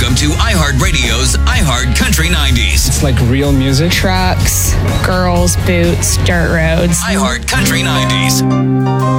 Welcome to iHeartRadio's iHeart Country 90s. It's like real music. Trucks, girls, boots, dirt roads. iHeart Country 90s.